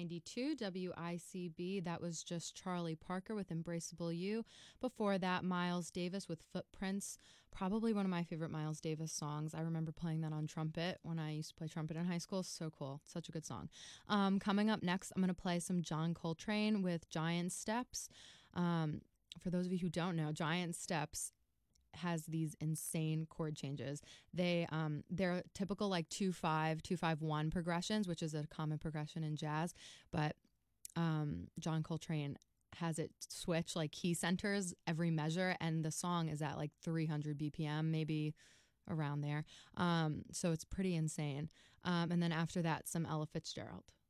92 WICB. That was just Charlie Parker with Embraceable You. Before that, Miles Davis with Footprints. Probably one of my favorite Miles Davis songs. I remember playing that on trumpet when I used to play trumpet in high school. So cool. Such a good song. Coming up next, I'm going to play some John Coltrane with Giant Steps. For those of you who don't know, Giant Steps has these insane chord changes. They're typical like 2-5, 2-5-1 progressions, which is a common progression in jazz, but John Coltrane has it switch like key centers every measure, and the song is at like 300 BPM, maybe around there. So it's pretty insane. And then after that, some Ella Fitzgerald.